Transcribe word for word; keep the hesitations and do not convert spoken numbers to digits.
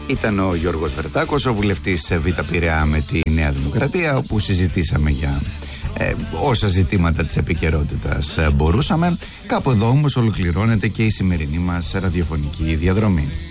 Ήταν ο Γιώργος Βερτάκος, ο βουλευτής Β' Πειραιά με τη Νέα Δημοκρατία, όπου συζητήσαμε για ε, όσα ζητήματα της επικαιρότητας μπορούσαμε. Κάπου εδώ όμως ολοκληρώνεται και η σημερινή μας ραδιοφωνική διαδρομή.